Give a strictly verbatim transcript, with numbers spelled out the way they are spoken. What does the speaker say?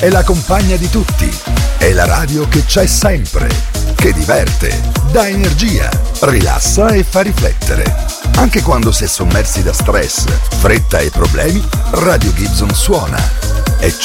è la compagna di tutti, è la radio che c'è sempre, che diverte, dà energia, rilassa e fa riflettere. Anche quando si è sommersi da stress, fretta e problemi, Radio Gibson suona.